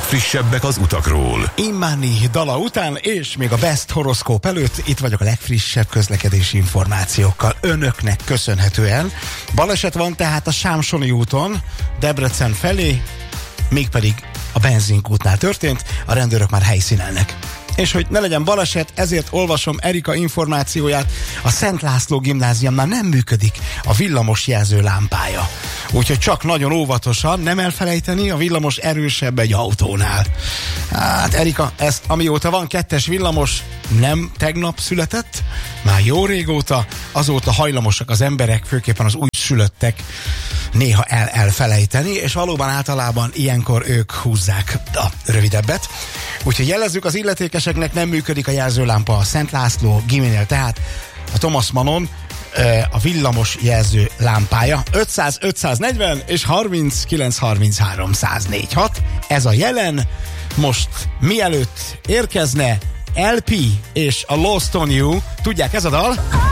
legfrissebbek az utakról. Immáni dala után, és még a Best horoszkóp előtt itt vagyok a legfrissebb közlekedési információkkal. Önöknek köszönhetően. Baleset van tehát a Sámsoni úton, Debrecen felé, mégpedig a benzinkútnál történt, a rendőrök már helyszínelnek. És hogy ne legyen baleset, ezért olvasom Erika információját, a Szent László gimnáziumnál nem működik a villamos jelző lámpája. Úgyhogy csak nagyon óvatosan, nem elfelejteni, a villamos erősebb egy autónál. Hát Erika, ezt amióta van 2-es villamos, nem tegnap született, már jó régóta, azóta hajlamosak az emberek, főképpen az újszülöttek néha elfelejteni, és valóban általában ilyenkor ők húzzák a rövidebbet. Úgyhogy jelezzük, az illetékeseknek nem működik a jelzőlámpa a Szent László giminél, tehát a Thomas Mannon a villamos jelző lámpája 500 540 és 39 33 104.6. Ez a jelen. Most mielőtt érkezne LP és a Lost on You, tudják, ez a dal?